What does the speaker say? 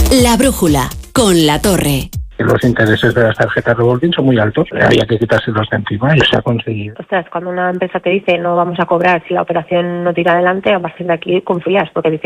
La Brújula, con La Torre. Los intereses de las tarjetas revolving son muy altos, había que quitárselos de encima y se ha conseguido. Ostras, cuando una empresa te dice no vamos a cobrar si la operación no tira adelante, a partir de aquí confías, porque dices